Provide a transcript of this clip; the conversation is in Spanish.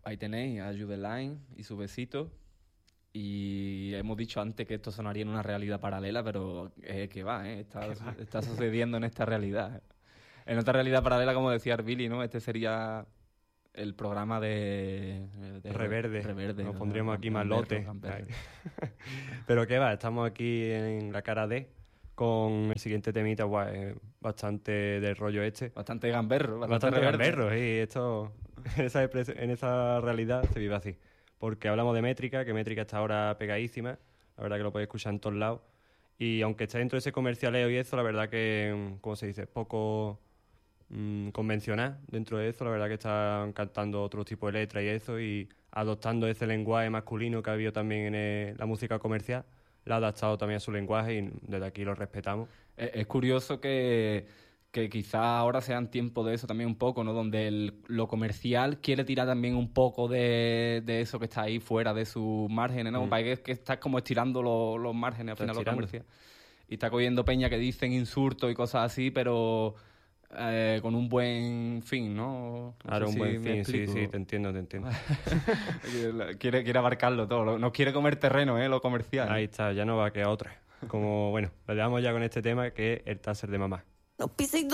Ahí tenéis a Judeline y su besito. Y hemos dicho antes que esto sonaría en una realidad paralela, pero que va, está sucediendo en esta realidad. En otra realidad paralela, como decía Billy, ¿no? Este sería el programa de Reverde. Nos pondríamos aquí más Gamberro, lote. Pero qué va, estamos aquí en la cara D con el siguiente temita, bastante del rollo este. Bastante gamberro. Bastante gamberro, y esto, en esa realidad se vive así. Porque hablamos de Métrica, que Métrica está ahora pegadísima, la verdad que lo podéis escuchar en todos lados. Y aunque esté dentro de ese comercialeo y eso, la verdad que, ¿cómo se dice? Poco convencional dentro de eso, la verdad que están cantando otro tipo de letras y eso, y adoptando ese lenguaje masculino que ha habido también en la música comercial, la ha adaptado también a su lenguaje y desde aquí lo respetamos. Es curioso que quizá ahora sean tiempo de eso también un poco, ¿no? Donde lo comercial quiere tirar también un poco de eso que está ahí fuera de sus márgenes, ¿no? Parece que está como estirando los márgenes al final lo comercial. Y está cogiendo peña que dicen insultos y cosas así, pero con un buen fin, ¿no? Claro, un buen fin, sí, te entiendo. quiere abarcarlo todo, no quiere comer terreno, lo comercial. Ahí está, ya no va a quedar otra. Como, bueno, lo dejamos ya con este tema que es el taser de mamá. No pises